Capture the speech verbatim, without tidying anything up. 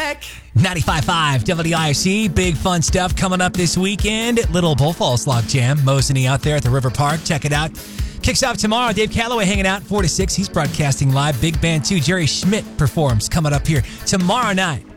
back. ninety-five point five W I R C, big fun stuff coming up this weekend. Little Bull Falls Log Jam, Mosany out there at the River Park. Check it out. Kicks off tomorrow. Dave Calloway hanging out four to six. He's broadcasting live. Big Band two. Jerry Schmidt performs coming up here tomorrow night